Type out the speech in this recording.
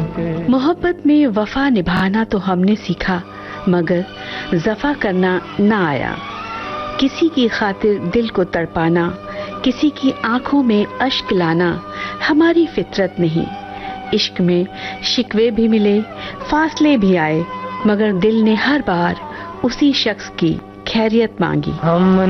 मोहब्बत में वफा निभाना तो हमने सीखा, मगर जफा करना ना आया। किसी की खातिर दिल को तड़पाना, किसी की आंखों में अश्क लाना हमारी फितरत नहीं। इश्क में शिकवे भी मिले, फासले भी आए, मगर दिल ने हर बार उसी शख्स की खैरियत मांगी।